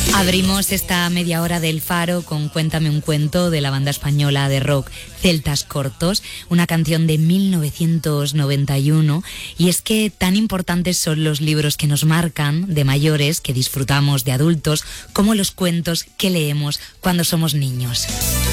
Abrimos esta media hora del Faro con Cuéntame un cuento de la banda española de rock Celtas Cortos, una canción de 1991, y es que tan importantes son los libros que nos marcan de mayores, que disfrutamos de adultos, como los cuentos que leemos cuando somos niños.